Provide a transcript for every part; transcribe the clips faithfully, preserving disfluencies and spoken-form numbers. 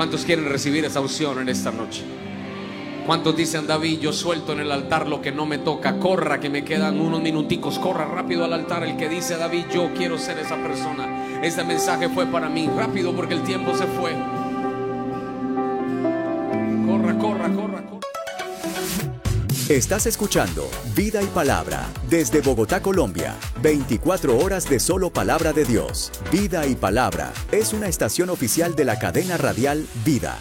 ¿Cuántos quieren recibir esa unción en esta noche? ¿Cuántos dicen: David, yo suelto en el altar lo que no me toca? Corra, que me quedan unos minuticos. Corra rápido al altar el que dice: David, yo quiero ser esa persona. Este mensaje fue para mí. Rápido, porque el tiempo se fue. Corra, corra, corra, corra. Estás escuchando Vida y Palabra desde Bogotá, Colombia. veinticuatro horas de solo palabra de Dios. Vida y Palabra es una estación oficial de la cadena radial Vida.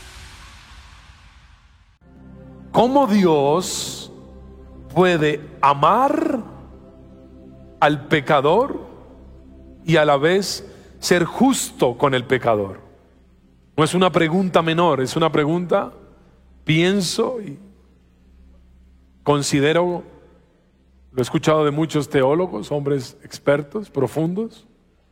¿Cómo Dios puede amar al pecador y a la vez ser justo con el pecador? No es una pregunta menor, es una pregunta, pienso y considero, lo he escuchado de muchos teólogos, hombres expertos, profundos,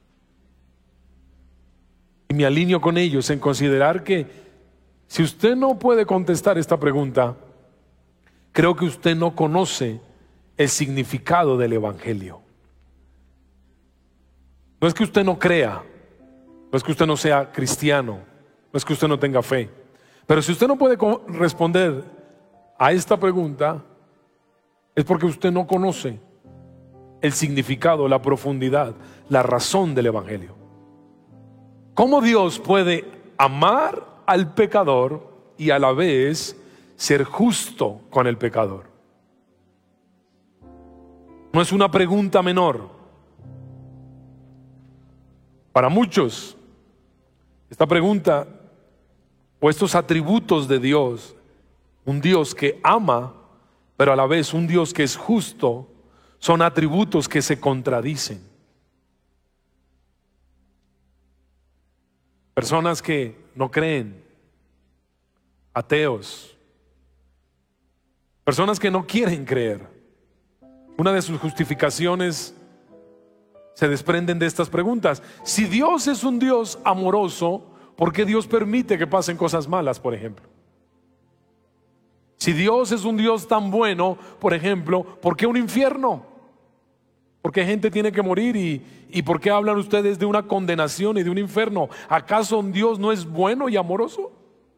y me alineo con ellos en considerar que si usted no puede contestar esta pregunta, creo que usted no conoce el significado del Evangelio. No es que usted no crea, no es que usted no sea cristiano, no es que usted no tenga fe, pero si usted no puede responder a esta pregunta, es porque usted no conoce el significado, la profundidad, la razón del Evangelio. ¿Cómo Dios puede amar al pecador y a la vez ser justo con el pecador? No es una pregunta menor. Para muchos, esta pregunta o estos atributos de Dios, un Dios que ama, pero a la vez un Dios que es justo, son atributos que se contradicen. Personas que no creen, ateos, personas que no quieren creer, una de sus justificaciones se desprenden de estas preguntas. Si Dios es un Dios amoroso, ¿por qué Dios permite que pasen cosas malas, por ejemplo? Si Dios es un Dios tan bueno, por ejemplo, ¿por qué un infierno? ¿Por qué gente tiene que morir? ¿Y, y por qué hablan ustedes de una condenación y de un infierno? ¿Acaso un Dios no es bueno y amoroso?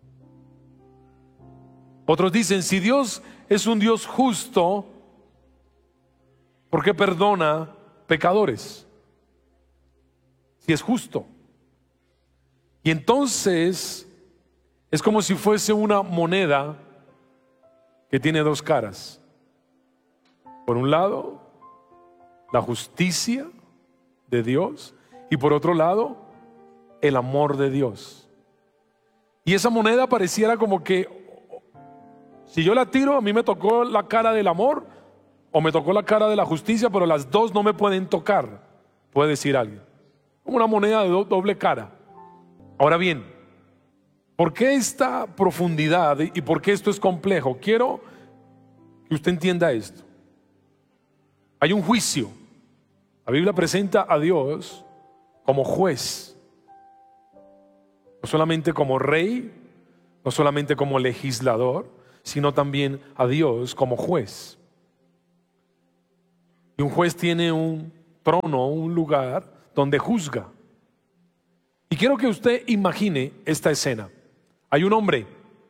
Otros dicen, si Dios es un Dios justo, ¿por qué perdona pecadores? Si es justo. Y entonces es como si fuese una moneda que tiene dos caras. Por un lado, la justicia de Dios, y por otro lado, el amor de Dios. Y esa moneda pareciera como que, si yo la tiro, a mí me tocó la cara del amor o me tocó la cara de la justicia, pero las dos no me pueden tocar, puede decir alguien. Como una moneda de do- doble cara. Ahora bien, ¿por qué esta profundidad y por qué esto es complejo? Quiero que usted entienda esto. Hay un juicio. La Biblia presenta a Dios como juez. No solamente como rey, no solamente como legislador, sino también a Dios como juez. Y un juez tiene un trono, un lugar donde juzga. Y quiero que usted imagine esta escena. Hay un hombre,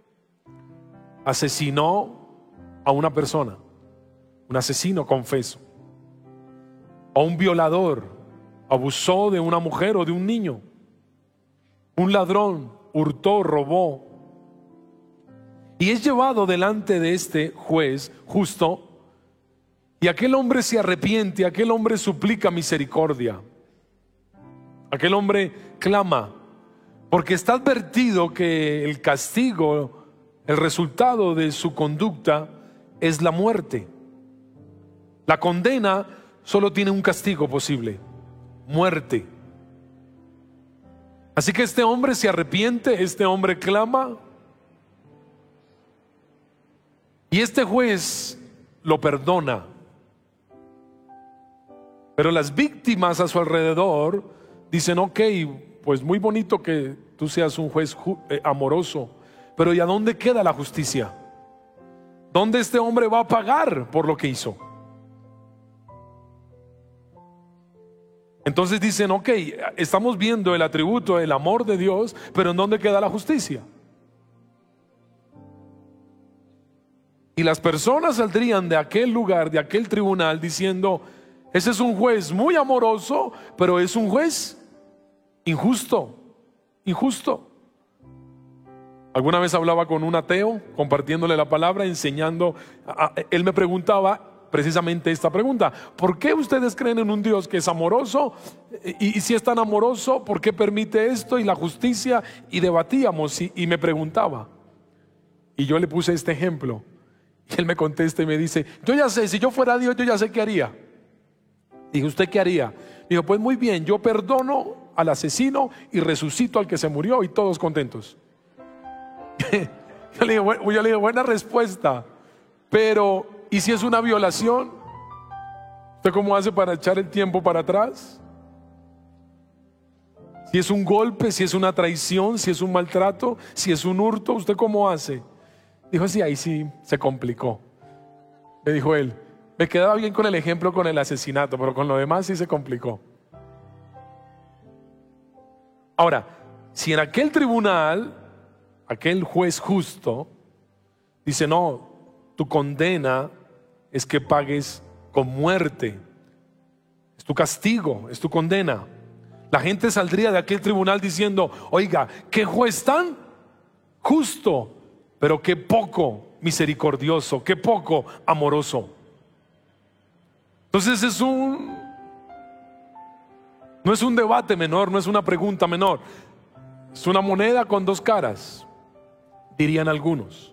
asesinó a una persona, un asesino confeso, o un violador, abusó de una mujer o de un niño, un ladrón, hurtó, robó, y es llevado delante de este juez justo, y aquel hombre se arrepiente, aquel hombre suplica misericordia, aquel hombre clama, porque está advertido que el castigo, el resultado de su conducta es la muerte. La condena solo tiene un castigo posible: muerte. Así que este hombre se arrepiente, este hombre clama, y este juez lo perdona. Pero las víctimas a su alrededor dicen, ok, pues muy bonito que tú seas un juez eh, amoroso, pero ¿y a dónde queda la justicia? ¿Dónde este hombre va a pagar por lo que hizo? Entonces dicen, ok, estamos viendo el atributo, el amor de Dios, pero ¿en dónde queda la justicia? Y las personas saldrían de aquel lugar, de aquel tribunal, diciendo: ese es un juez muy amoroso, pero es un juez injusto, injusto. Alguna vez hablaba con un ateo, compartiéndole la palabra, enseñando. Él me preguntaba precisamente esta pregunta: ¿por qué ustedes creen en un Dios que es amoroso? Y, y si es tan amoroso, ¿por qué permite esto y la justicia? Y debatíamos y, y me preguntaba. Y yo le puse este ejemplo. Y él me contesta y me dice: yo ya sé, si yo fuera Dios, yo ya sé qué haría. Dije: ¿usted qué haría? Dijo: pues muy bien, yo perdono al asesino y resucito al que se murió, y todos contentos. Yo le dije, bueno, yo le dije, buena respuesta, pero ¿y si es una violación? ¿Usted cómo hace para echar el tiempo para atrás? Si es un golpe, si es una traición, si es un maltrato, si es un hurto, ¿usted cómo hace? Dijo: sí, ahí sí se complicó. Me dijo él. Me quedaba bien con el ejemplo con el asesinato, pero con lo demás sí se complicó. Ahora, si en aquel tribunal, aquel juez justo dice: no, tu condena es que pagues con muerte, es tu castigo, es tu condena, la gente saldría de aquel tribunal diciendo: oiga, qué juez tan justo, pero qué poco misericordioso, qué poco amoroso. Entonces es un no es un debate menor, no es una pregunta menor, es una moneda con dos caras, dirían algunos.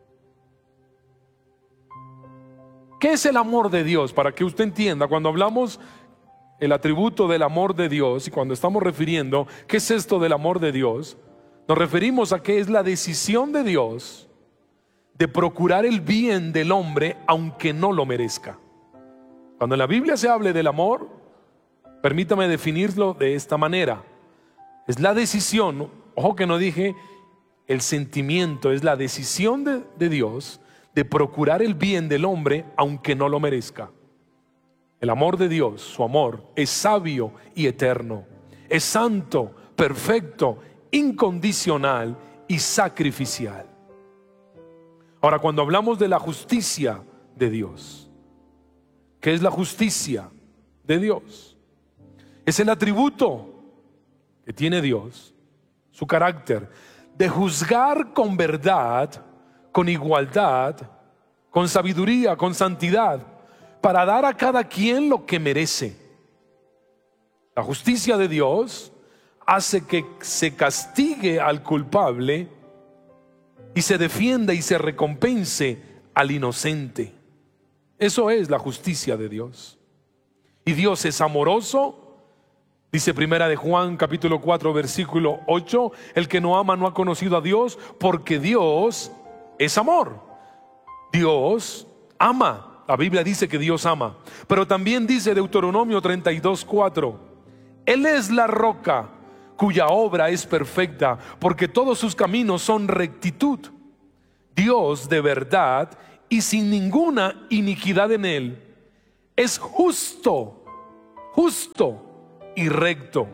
¿Qué es el amor de Dios? Para que usted entienda, cuando hablamos el atributo del amor de Dios y cuando estamos refiriendo ¿qué es esto del amor de Dios? Nos referimos a que es la decisión de Dios de procurar el bien del hombre aunque no lo merezca. Cuando en la Biblia se hable del amor, permítame definirlo de esta manera: es la decisión, ojo que no dije el sentimiento, es la decisión de, de Dios de procurar el bien del hombre aunque no lo merezca. El amor de Dios, su amor, es sabio y eterno, es santo, perfecto, incondicional y sacrificial. Ahora, cuando hablamos de la justicia de Dios, ¿qué es la justicia de Dios? Es el atributo que tiene Dios, su carácter, de juzgar con verdad, con igualdad, con sabiduría, con santidad, para dar a cada quien lo que merece. La justicia de Dios hace que se castigue al culpable y se defienda y se recompense al inocente. Eso es la justicia de Dios. Y Dios es amoroso. Dice primera de Juan capítulo cuatro versículo ocho: el que no ama no ha conocido a Dios, porque Dios es amor. Dios ama. La Biblia dice que Dios ama. Pero también dice Deuteronomio treinta y dos cuatro: Él es la roca cuya obra es perfecta, porque todos sus caminos son rectitud. Dios de verdad y sin ninguna iniquidad en él, es justo, justo y recto.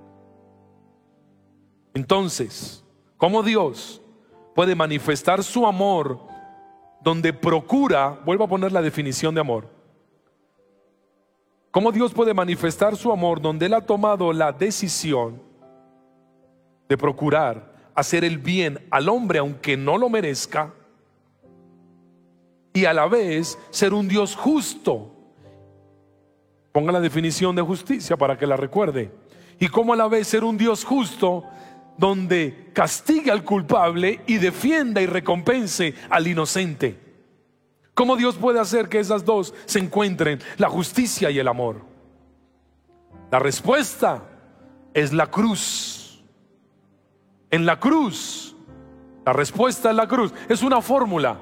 Entonces, ¿cómo Dios puede manifestar su amor donde procura? Vuelvo a poner la definición de amor. ¿Cómo Dios puede manifestar su amor donde Él ha tomado la decisión de procurar hacer el bien al hombre aunque no lo merezca, y a la vez ser un Dios justo? Ponga la definición de justicia para que la recuerde. Y cómo a la vez ser un Dios justo donde castigue al culpable y defienda y recompense al inocente. ¿Cómo Dios puede hacer que esas dos se encuentren, la justicia y el amor? La respuesta es la cruz. En la cruz, la respuesta es la cruz. Es una fórmula.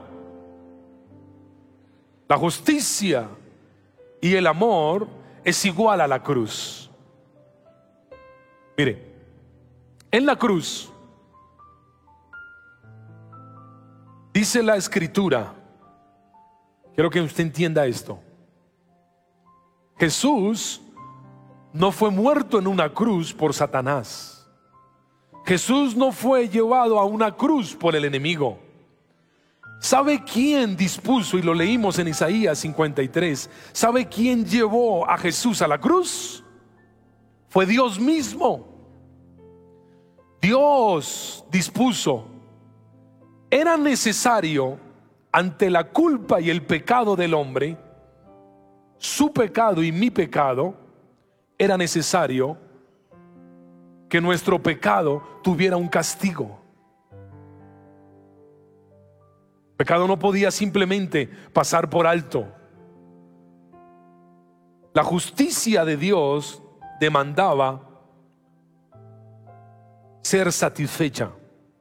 La justicia y el amor es igual a la cruz. Mire, en la cruz dice la Escritura, quiero que usted entienda esto: Jesús no fue muerto en una cruz por Satanás. Jesús no fue llevado a una cruz por el enemigo. ¿Sabe quién dispuso? Y lo leímos en Isaías cincuenta y tres. ¿Sabe quién llevó a Jesús a la cruz? Fue Dios mismo. Dios dispuso. Era necesario, ante la culpa y el pecado del hombre, su pecado y mi pecado, era necesario que nuestro pecado tuviera un castigo. El pecado no podía simplemente pasar por alto. La justicia de Dios demandaba ser satisfecha.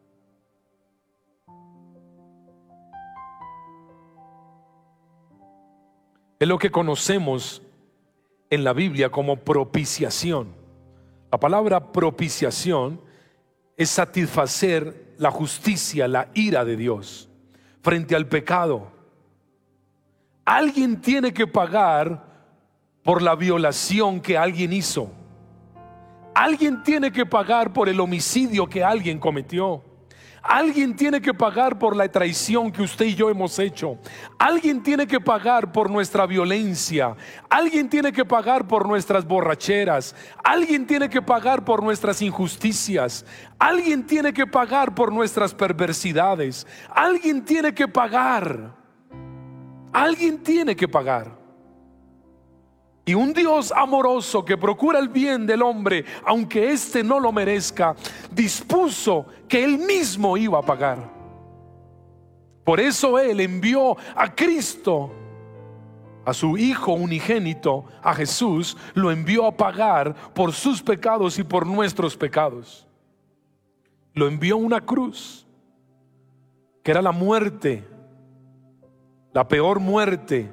Es lo que conocemos en la Biblia como propiciación. La palabra propiciación es satisfacer la justicia, la ira de Dios frente al pecado. Alguien tiene que pagar por la violación que alguien hizo. Alguien tiene que pagar por el homicidio que alguien cometió. Alguien tiene que pagar por la traición que usted y yo hemos hecho. Alguien tiene que pagar por nuestra violencia. Alguien tiene que pagar por nuestras borracheras. Alguien tiene que pagar por nuestras injusticias. Alguien tiene que pagar por nuestras perversidades. Alguien tiene que pagar. Alguien tiene que pagar. Y un Dios amoroso que procura el bien del hombre, aunque éste no lo merezca, dispuso que Él mismo iba a pagar. Por eso Él envió a Cristo, a su Hijo unigénito, a Jesús, lo envió a pagar por sus pecados y por nuestros pecados. Lo envió a una cruz, que era la muerte, la peor muerte.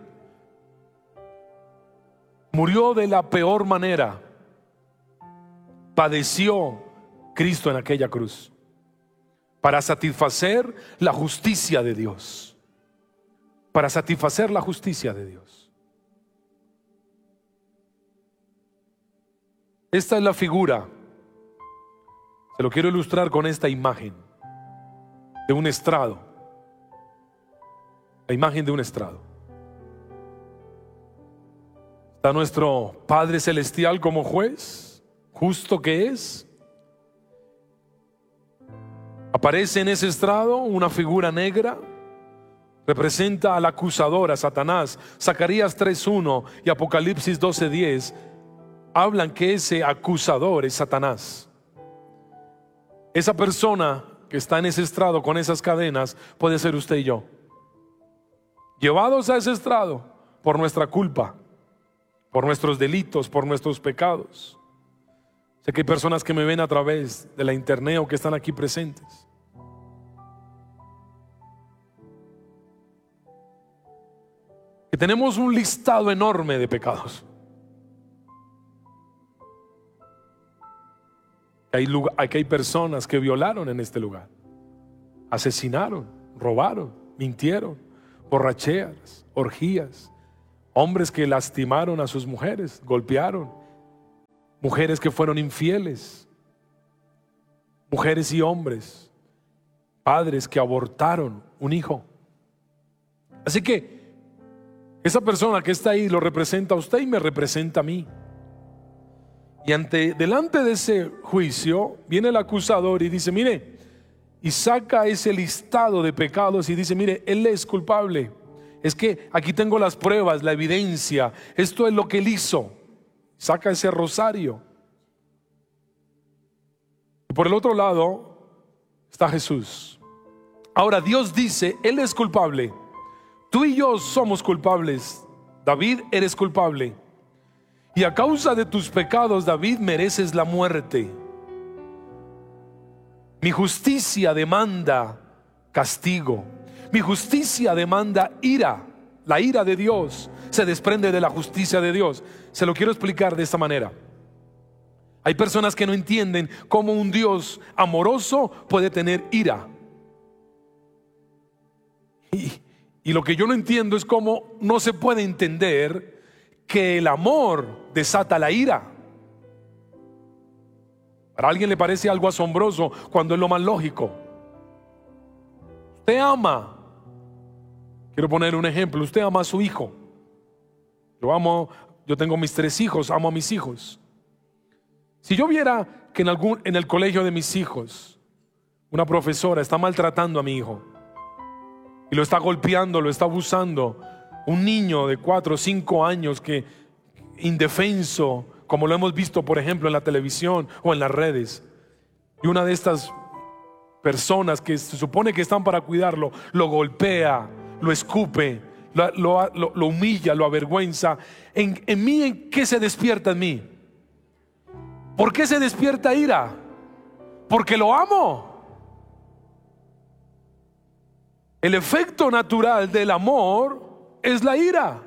Murió de la peor manera. Padeció Cristo en aquella cruz para satisfacer la justicia de Dios. Para satisfacer la justicia de Dios. Esta es la figura. Se lo quiero ilustrar con esta imagen de un estrado. La imagen de un estrado. Está nuestro Padre Celestial como juez, justo que es. Aparece en ese estrado una figura negra, representa al acusador, a Satanás. Zacarías tres uno y Apocalipsis doce diez hablan que ese acusador es Satanás. Esa persona que está en ese estrado con esas cadenas puede ser usted y yo, llevados a ese estrado por nuestra culpa, por nuestros delitos, por nuestros pecados. Sé que hay personas que me ven a través de la internet o que están aquí presentes. Que tenemos un listado enorme de pecados. Hay, aquí hay personas que violaron en este lugar, asesinaron, robaron, mintieron, borracheras, orgías. Hombres que lastimaron a sus mujeres, golpearon. Mujeres que fueron infieles. Mujeres y hombres. Padres que abortaron un hijo. Así que esa persona que está ahí lo representa a usted y me representa a mí. Y ante, delante de ese juicio viene el acusador y dice, mire, y saca ese listado de pecados y dice, mire, él es culpable. Es que aquí tengo las pruebas, la evidencia. Esto es lo que él hizo. Saca ese rosario. Y por el otro lado está Jesús. Ahora Dios dice, Él es culpable. Tú y yo somos culpables. David, eres culpable. Y a causa de tus pecados, David, mereces la muerte. Mi justicia demanda castigo. Mi justicia demanda ira. La ira de Dios se desprende de la justicia de Dios. Se lo quiero explicar de esta manera. Hay personas que no entienden cómo un Dios amoroso puede tener ira. Y, y lo que yo no entiendo es cómo no se puede entender que el amor desata la ira. Para alguien le parece algo asombroso cuando es lo más lógico. Usted ama Quiero poner un ejemplo. Usted ama a su hijo. Yo amo, yo tengo mis tres hijos, amo a mis hijos. Si yo viera que en, algún, en el colegio de mis hijos una profesora está maltratando a mi hijo y lo está golpeando, lo está abusando, un niño de cuatro o cinco años que indefenso, como lo hemos visto por ejemplo en la televisión o en las redes, y una de estas personas que se supone que están para cuidarlo lo golpea, lo escupe, lo, lo, lo, lo humilla, lo avergüenza, en, en mí, ¿en qué se despierta en mí? ¿Por qué se despierta ira? Porque lo amo. El efecto natural del amor es la ira.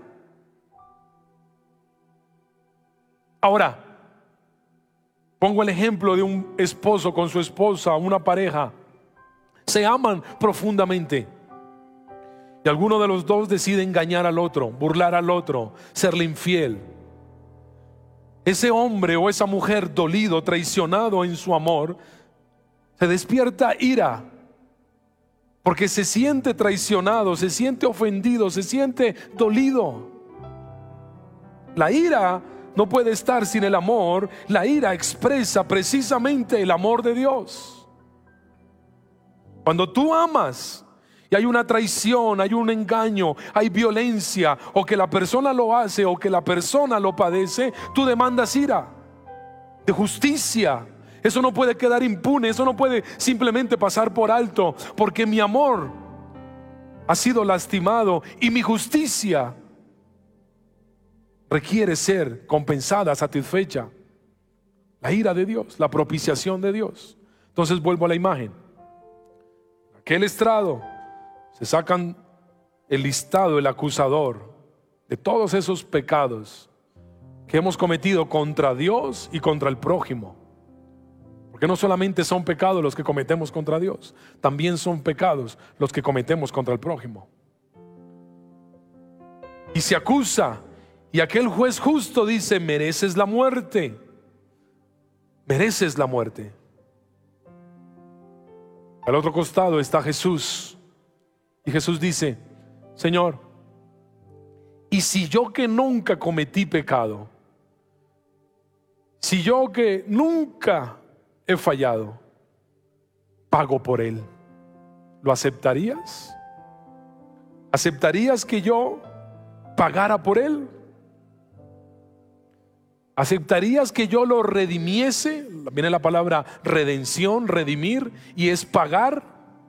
Ahora, pongo el ejemplo de un esposo con su esposa, una pareja. Se aman profundamente y alguno de los dos decide engañar al otro, burlar al otro, serle infiel. Ese hombre o esa mujer dolido, traicionado en su amor, se despierta ira porque se siente traicionado, se siente ofendido, se siente dolido. La ira no puede estar sin el amor. La ira expresa precisamente el amor de Dios. Cuando tú amas y hay una traición, hay un engaño, hay violencia, o que la persona lo hace o que la persona lo padece, tú demandas ira de justicia. Eso no puede quedar impune, eso no puede simplemente pasar por alto, porque mi amor ha sido lastimado y mi justicia requiere ser compensada, satisfecha. La ira de Dios, la propiciación de Dios. Entonces vuelvo a la imagen. Aquel estrado se sacan el listado, el acusador de todos esos pecados que hemos cometido contra Dios y contra el prójimo. Porque no solamente son pecados los que cometemos contra Dios, también son pecados los que cometemos contra el prójimo. Y se acusa, y aquel juez justo dice: mereces la muerte, mereces la muerte. Al otro costado está Jesús, y Jesús dice: Señor, y si yo que nunca cometí pecado, si yo que nunca he fallado, pago por él, ¿lo aceptarías? ¿Aceptarías que yo pagara por él? ¿Aceptarías que yo lo redimiese? Viene la palabra redención, redimir, y es pagar.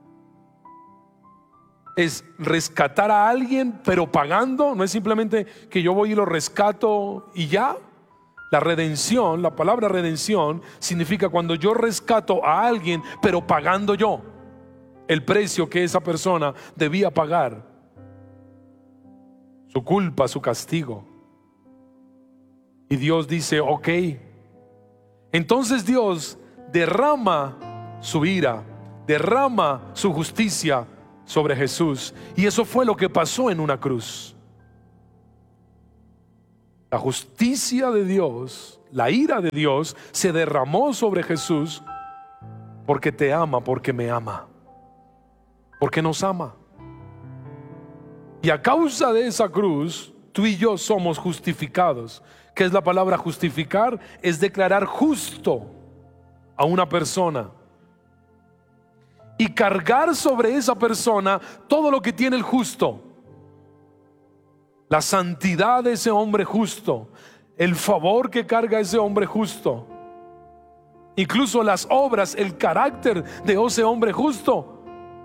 Es rescatar a alguien, pero pagando. No es simplemente que yo voy y lo rescato y ya. La redención, la palabra redención significa cuando yo rescato a alguien, pero pagando yo el precio que esa persona debía pagar, su culpa, su castigo. Y Dios dice: ok. Entonces Dios derrama su ira, derrama su justicia sobre Jesús. Y eso fue lo que pasó en una cruz. La justicia de Dios, la ira de Dios se derramó sobre Jesús porque te ama, porque me ama, porque nos ama. Y a causa de esa cruz, tú y yo somos justificados. ¿Qué es la palabra justificar? Es declarar justo a una persona y cargar sobre esa persona todo lo que tiene el justo. La santidad de ese hombre justo, el favor que carga ese hombre justo, incluso las obras, el carácter de ese hombre justo,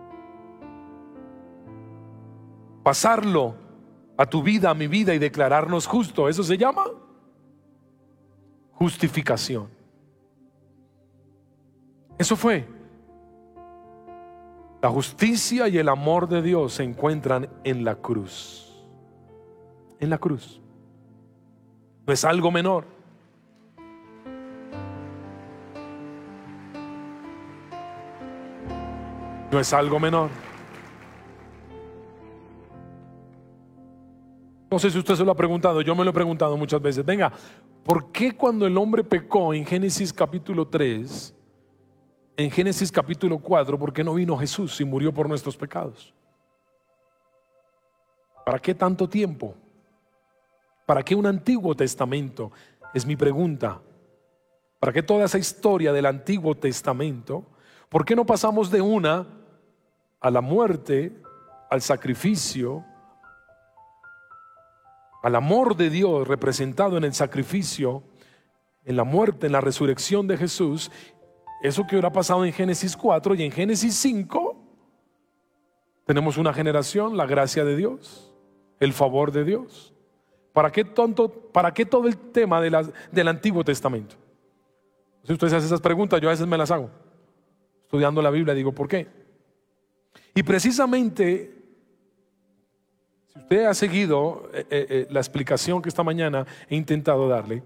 pasarlo a tu vida, a mi vida, y declararnos justo. Eso se llama justificación. Eso fue. La justicia y el amor de Dios se encuentran en la cruz. En la cruz. No es algo menor. No es algo menor. No sé si usted se lo ha preguntado, yo me lo he preguntado muchas veces. Venga, ¿por qué cuando el hombre pecó en Génesis capítulo tres, en Génesis capítulo cuatro, por qué no vino Jesús y murió por nuestros pecados? ¿Para qué tanto tiempo? ¿Para qué un Antiguo Testamento? Es mi pregunta. ¿Para qué toda esa historia del Antiguo Testamento? ¿Por qué no pasamos de una a la muerte, al sacrificio, al amor de Dios representado en el sacrificio, en la muerte, en la resurrección de Jesús? Eso que hubiera pasado en Génesis cuatro, y en Génesis cinco tenemos una generación, la gracia de Dios, el favor de Dios. ¿Para qué, tonto, para qué todo el tema de la, del Antiguo Testamento? Si ustedes hacen esas preguntas, yo a veces me las hago. Estudiando la Biblia digo, ¿por qué? Y precisamente, si usted ha seguido eh, eh, la explicación que esta mañana he intentado darle,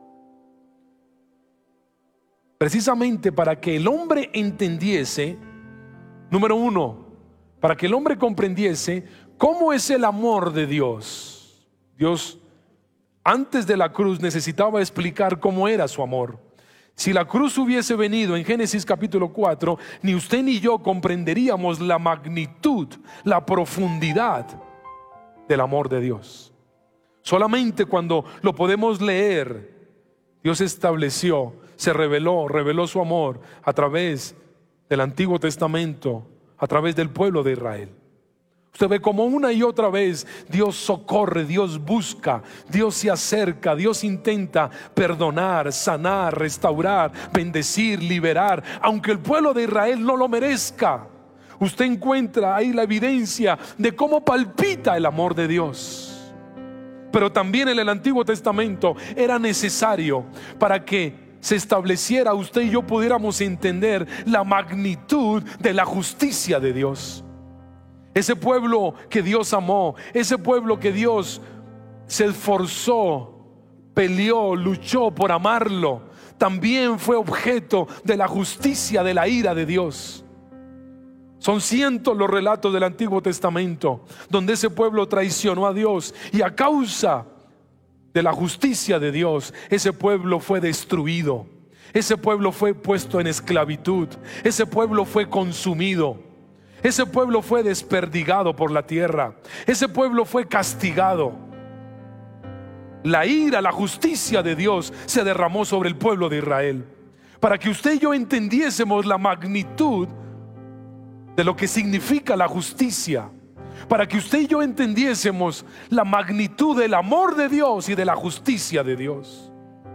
precisamente para que el hombre entendiese, número uno, para que el hombre comprendiese cómo es el amor de Dios. Dios, antes de la cruz, necesitaba explicar cómo era su amor. Si la cruz hubiese venido en Génesis capítulo cuatro, ni usted ni yo comprenderíamos la magnitud, la profundidad del amor de Dios. Solamente cuando lo podemos leer, Dios estableció, se reveló, reveló su amor a través del Antiguo Testamento, a través del pueblo de Israel. Usted ve como una y otra vez Dios socorre, Dios busca, Dios se acerca, Dios intenta perdonar, sanar, restaurar, bendecir, liberar, aunque el pueblo de Israel no lo merezca. Usted encuentra ahí la evidencia de cómo palpita el amor de Dios. Pero también en el Antiguo Testamento era necesario para que se estableciera, usted y yo pudiéramos entender la magnitud de la justicia de Dios. Ese pueblo que Dios amó, ese pueblo que Dios se esforzó, peleó, luchó por amarlo, también fue objeto de la justicia, de la ira de Dios. Son cientos los relatos del Antiguo Testamento donde ese pueblo traicionó a Dios, y a causa de la justicia de Dios, ese pueblo fue destruido, ese pueblo fue puesto en esclavitud, ese pueblo fue consumido. Ese pueblo fue desperdigado por la tierra. Ese pueblo fue castigado. La ira, la justicia de Dios se derramó sobre el pueblo de Israel, para que usted y yo entendiésemos la magnitud de lo que significa la justicia, para que usted y yo entendiésemos la magnitud del amor de Dios y de la justicia de Dios.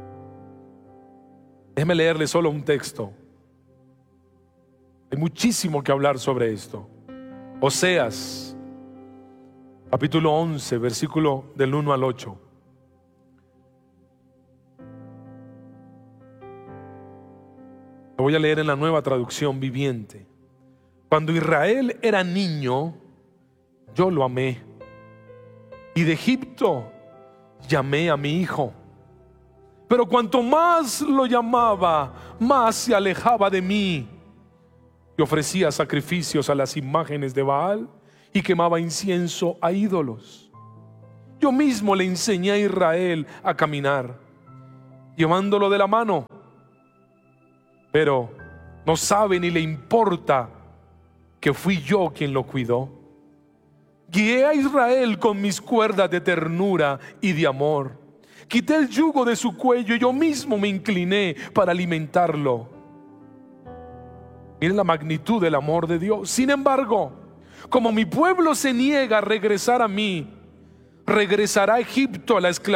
Déjeme leerle solo un texto. Hay muchísimo que hablar sobre esto. Oseas, capítulo once, versículo del uno al ocho. Lo voy a leer en la Nueva Traducción Viviente. Cuando Israel era niño, yo lo amé, y de Egipto llamé a mi hijo. Pero cuanto más lo llamaba, más se alejaba de mí. Y ofrecía sacrificios a las imágenes de Baal y quemaba incienso a ídolos. Yo mismo le enseñé a Israel a caminar, llevándolo de la mano, pero no sabe ni le importa que fui yo quien lo cuidó. Guié a Israel con mis cuerdas de ternura y de amor. Quité el yugo de su cuello y yo mismo me incliné para alimentarlo. Miren la magnitud del amor de Dios. Sin embargo, como mi pueblo se niega a regresar a mí, regresará a Egipto, a la esclavitud.